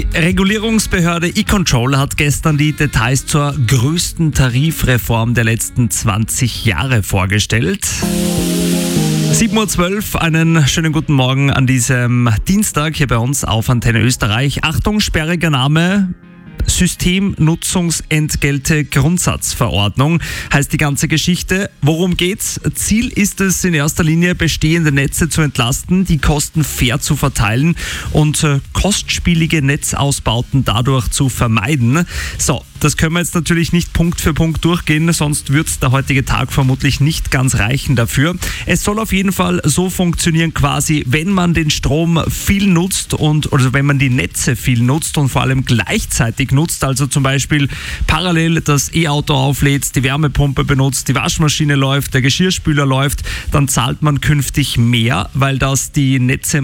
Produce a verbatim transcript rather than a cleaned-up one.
Die Regulierungsbehörde E-Control hat gestern die Details zur größten Tarifreform der letzten zwanzig Jahre vorgestellt. sieben Uhr zwölf, einen schönen guten Morgen an diesem Dienstag hier bei uns auf Antenne Österreich. Achtung, sperriger Name. Systemnutzungsentgelte Grundsatzverordnung heißt die ganze Geschichte. Worum geht's? Ziel ist es in erster Linie, bestehende Netze zu entlasten, die Kosten fair zu verteilen und äh, kostspielige Netzausbauten dadurch zu vermeiden. So, das können wir jetzt natürlich nicht Punkt für Punkt durchgehen, sonst wird der heutige Tag vermutlich nicht ganz reichen dafür. Es soll auf jeden Fall so funktionieren quasi, wenn man den Strom viel nutzt und also wenn man die Netze viel nutzt und vor allem gleichzeitig nutzt, also zum Beispiel parallel das E-Auto auflädt, die Wärmepumpe benutzt, die Waschmaschine läuft, der Geschirrspüler läuft, dann zahlt man künftig mehr, weil das die Netze